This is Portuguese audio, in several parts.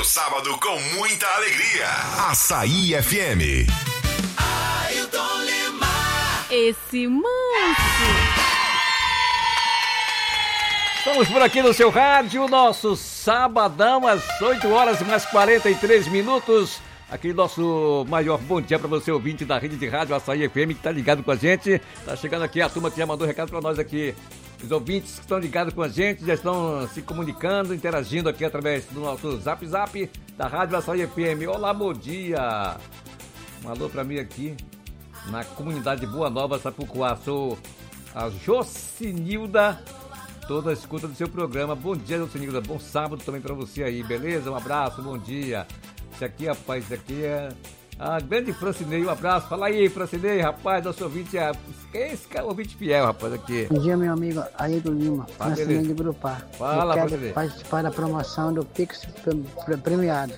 sábado com muita alegria. Açaí FM. Ailton Lima. Esse manso. Estamos por aqui no seu rádio, nosso sabadão às 8 horas e mais 43 minutos. Aqui nosso maior bom dia para você, ouvinte da rede de rádio Açaí FM, que tá ligado com a gente. Tá chegando aqui a turma que já mandou recado para nós aqui. Os ouvintes que estão ligados com a gente já estão se comunicando, interagindo aqui através do nosso Zap da Rádio Açaí FM. Olá, bom dia. Um alô para mim aqui na comunidade Boa Nova, Sapucoá. Sou a Jocinilda, toda a escuta do seu programa. Bom dia, Jocinilda. Bom sábado também para você aí, beleza? Um abraço, bom dia. Esse aqui, rapaz, esse aqui é a grande Francinei, um abraço. Fala aí, Francinei, rapaz, nosso ouvinte é esse cara, ouvinte fiel, rapaz, aqui. Bom dia, meu amigo Ailton Lima, Francinei de Brupá. Fala, eu Francinei. quero participar da promoção do Pix premiado.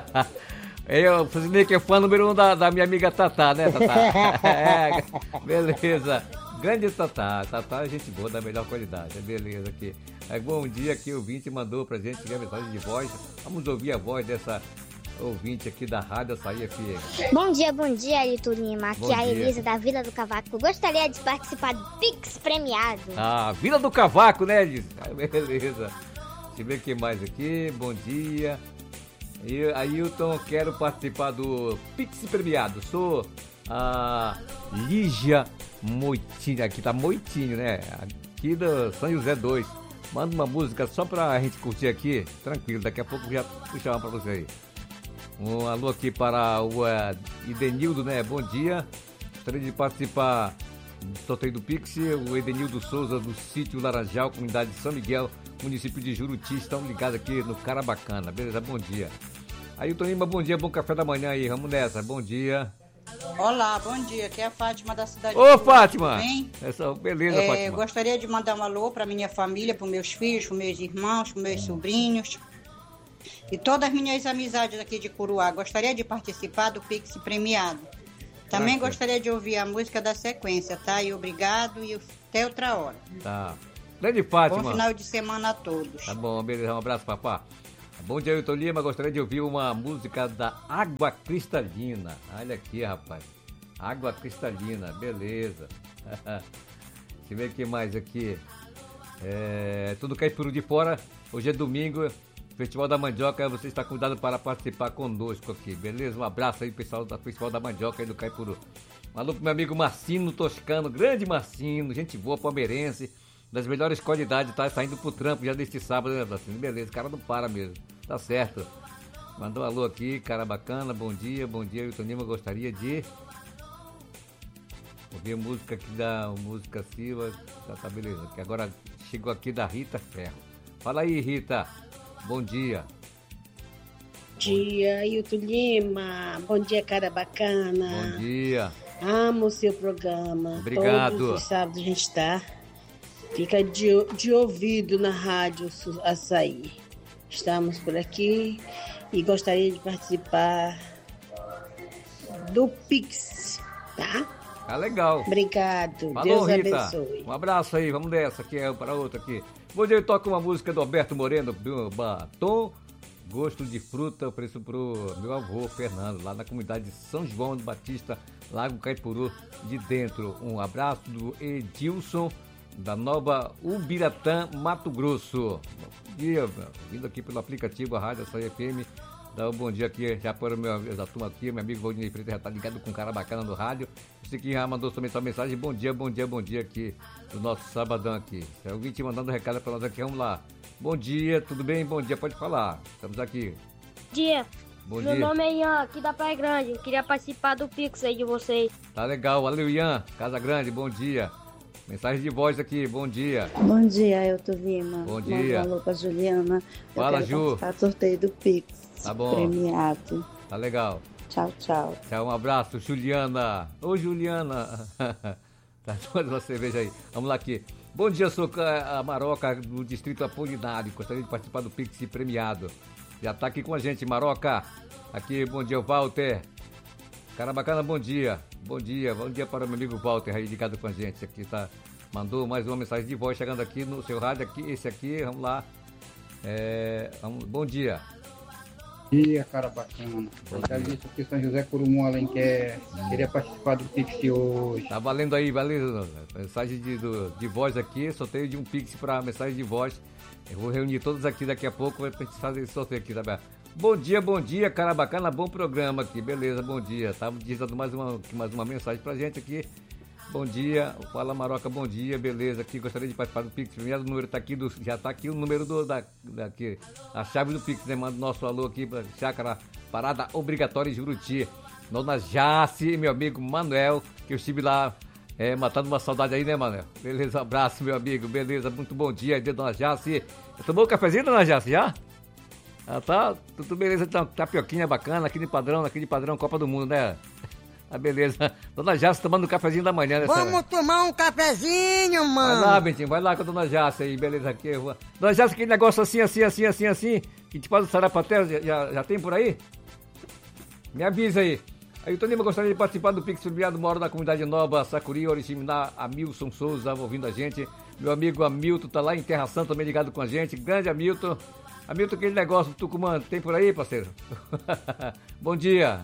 Eu, Francinei, que é fã número 1 da minha amiga Tatá, né, Tatá? É, beleza. Grande Tatá, Tatá é gente boa, da melhor qualidade, beleza aqui. Bom dia, aqui o ouvinte mandou pra gente a mensagem de voz. Vamos ouvir a voz dessa ouvinte aqui da Rádio Açaí FM. Bom dia, Ailton Lima. Aqui é a Elisa da Vila do Cavaco. Gostaria de participar do Pix premiado. Ah, Vila do Cavaco, né, Elisa? Beleza. Deixa eu ver o que mais aqui. Bom dia. Ailton, quero participar do Pix premiado. Sou a Lígia Moitinho. Aqui tá Moitinho, né? Aqui do São José 2. Manda uma música só pra gente curtir aqui. Tranquilo, daqui a pouco já vou chamar pra você aí. Um alô aqui para o Edenildo, né? Bom dia. Gostaria de participar do sorteio do Pix. O Edenildo Souza, do sítio Laranjal, comunidade de São Miguel, município de Juruti, estão ligados aqui no Carabacana. Beleza? Bom dia. Ailton Lima, bom dia, bom café da manhã aí. Vamos nessa, bom dia. Olá, bom dia. Aqui é a Fátima da cidade. Ô, Fátima! Beleza, Fátima. Eu gostaria de mandar um alô para minha família, para meus filhos, para meus irmãos, para meus sobrinhos. E todas as minhas amizades aqui de Curuá. Gostaria de participar do Pix premiado. Também gostaria de ouvir a música da sequência, tá? E obrigado e até outra hora. Tá. Grande Fátima. Bom final de semana a todos. Tá bom, beleza. Um abraço, papá. Bom dia, Ailton Lima. Gostaria de ouvir uma música da Água Cristalina. Olha aqui, rapaz. Água Cristalina, beleza. Deixa eu ver o que mais aqui. Tudo Caipuru de Fora. Hoje é domingo. Festival da Mandioca, você está convidado para participar conosco aqui, beleza? Um abraço aí, pessoal do Festival da Mandioca aí do Caipuru. Um alô pro meu amigo Marcino Toscano, grande Marcino, gente boa, palmeirense, das melhores qualidades, tá saindo pro trampo já deste sábado, né, Marcino? Beleza, o cara não para mesmo, tá certo. Mandou um alô aqui, cara bacana, bom dia, Ailton Lima, gostaria de ouvir música aqui música Silva, tá beleza, que agora chegou aqui da Rita Ferro. Fala aí, Rita. Bom dia. Bom dia, Ailton Lima. Bom dia, cara bacana. Bom dia. Amo o seu programa. Obrigado. Todos os sábados a gente fica de ouvido na Rádio Açaí. Estamos por aqui e gostaria de participar do Pix, tá? Tá legal. Obrigado. Falou, Deus Rita. abençoe. Um abraço aí, vamos dessa aqui, para outra aqui. Bom dia, eu toco uma música do Alberto Moreno, Batom, Gosto de Fruta, ofereço pro meu avô, Fernando, lá na comunidade de São João do Batista, Lago Caipuru de Dentro. Um abraço do Edilson, da Nova Ubiratã, Mato Grosso. Bom dia, vindo aqui pelo aplicativo, a Rádio Açaí FM. Dá um bom dia aqui, já para a turma aqui, meu amigo Valdinei Freitas já tá ligado com um cara bacana no rádio. Você que já mandou também sua mensagem, bom dia aqui, do nosso sabadão aqui. Se alguém te mandando um recado para nós aqui, vamos lá. Bom dia, tudo bem? Bom dia, pode falar. Estamos aqui. Bom dia. Meu nome é Ian, aqui da Praia Grande. Eu queria participar do Pix aí de vocês. Tá legal, valeu Ian, Casa Grande, bom dia. Mensagem de voz aqui, bom dia. Bom dia, Ailton Lima. Bom dia. Um alô pra Juliana. Fala, eu quero Ju. participar do sorteio do Pix. Tá bom. Premiado. Tá legal. Tchau, tchau. Tchau, um abraço, Juliana. Ô, Juliana. Tá tomando uma cerveja aí. Vamos lá aqui. Bom dia, sou a Maroca do Distrito Apolinário. Gostaria de participar do Pix premiado. Já tá aqui com a gente, Maroca. Aqui, bom dia, Walter. Cara bacana, bom dia. Bom dia para o meu amigo Walter aí ligado com a gente. Aqui tá. Mandou mais uma mensagem de voz chegando aqui no seu rádio. Aqui, esse aqui, vamos lá. Bom dia. dia, cara bacana. Gostaria de que São José Curumum Alenquer queria participar do Pix de hoje. Tá valendo aí, valendo. Mensagem de voz aqui, sorteio de um Pix para mensagem de voz. Eu vou reunir todos aqui daqui a pouco pra gente fazer esse sorteio aqui, tá bem? Bom dia, cara bacana, bom programa aqui, beleza, bom dia. Tava dizendo mais uma mensagem pra gente aqui. Bom dia, Fala Maroca, bom dia, beleza, aqui gostaria de participar do Pix. Primeiro, o número tá aqui, já tá aqui o número daqui, a chave do Pix, né? Manda o nosso alô aqui pra Chácara Parada Obrigatória em Juruti. Dona Jace, meu amigo Manuel, que eu estive lá matando uma saudade aí, né, Manuel? Beleza, abraço, meu amigo, beleza, muito bom dia, Dona Jace. Tomou um cafezinho, Dona Jace, já? Ah, tá, tudo beleza, tapioquinha bacana, aqui de padrão, Copa do Mundo, né? Ah, beleza. Dona Jace tomando um cafezinho da manhã, né? Vamos tomar um cafezinho, mano. Vai lá, Bentinho, vai lá com a Dona Jace aí, beleza aqui. Dona Jace, aquele negócio assim, que te faz o sarapatel, já tem por aí? Me avisa aí. Aí o Toninho gostaria de participar do Pix Premiado, moro na comunidade nova, Sacuri, Oriximiná, Amilson Souza, ouvindo a gente. Meu amigo Hamilton tá lá em Terra Santa, também ligado com a gente. Grande Hamilton. Hamilton, aquele negócio do Tucumã, tem por aí, parceiro? Bom dia.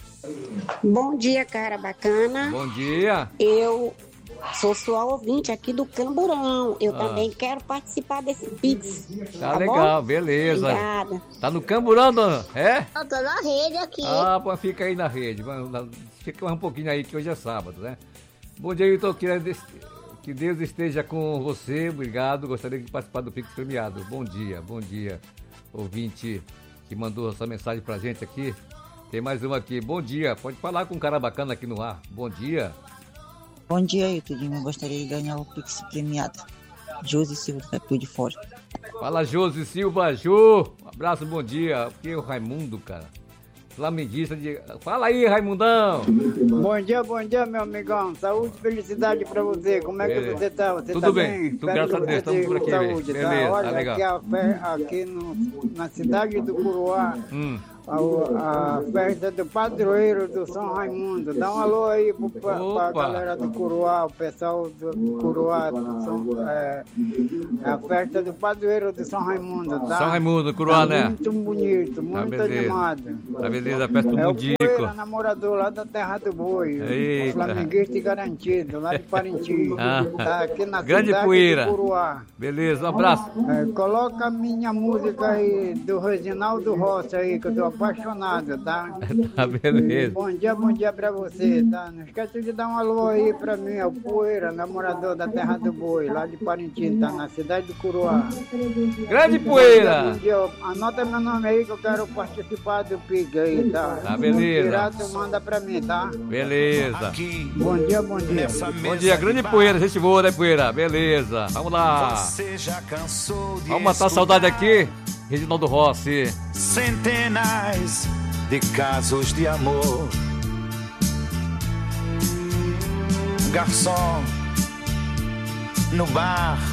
Bom dia, cara bacana. Bom dia. Eu sou sua ouvinte aqui do Camburão. Eu também quero participar desse Pix. Tá legal, bom? Beleza. Obrigada. Tá no Camburão, dona? É? Eu tô na rede aqui. Ah, pô, fica aí na rede. Fica mais um pouquinho aí, que hoje é sábado, né? Bom dia, Vitor. Que Deus esteja com você. Obrigado. Gostaria de participar do Pix Premiado. Bom dia, ouvinte que mandou essa mensagem pra gente aqui. Tem mais uma aqui. Bom dia. Pode falar com um cara bacana aqui no ar. Bom dia. Bom dia, Tudinho. Eu gostaria de ganhar o Pix Premiado. Josi Silva, do Capil de Fora. Fala, Josi Silva. Jô. Um abraço, bom dia. Aqui é o Raimundo, cara. Flamenguista de... Fala aí, Raimundão. Bom dia, meu amigão. Saúde e felicidade pra você. Como é que você tá? Você tudo tá bem? Tudo graças a Deus. Estamos por aqui. Saúde, beleza, tá? Olha, tá legal. Aqui na cidade do Curuá, a festa do padroeiro do São Raimundo. Dá um alô aí pra galera do Curuá, o pessoal do Curuá. A festa do padroeiro do São Raimundo, tá? São Raimundo, Curuá, né? Muito bonito, muito animado. Tá beleza, a festa do Mundico. É o namorador lá da Terra do Boi. Eita. Flamenguista e garantido, lá de Parintins. Tá aqui na Grande cidade Poeira. do Curuá. Beleza, um abraço. Coloca a minha música aí do Reginaldo Rossi aí, que eu tô apaixonado, tá? Tá, beleza. Bom dia pra você, tá? Não esquece de dar um alô aí pra mim, é o Poeira, namorador da Terra do Boi, lá de Parintins, tá? Na cidade do Curuá. Grande Poeira. Bom dia. Anota meu nome aí que eu quero participar do PIG aí, tá? Tá, beleza. Pirata, manda pra mim, tá? Beleza. Bom dia. Bom dia, grande Poeira, gente boa, né, Poeira? Beleza, vamos lá. Você já cansou de Vamos matar a saudade aqui, Reginaldo Rossi. Centenas de casos de amor. Garçom, no bar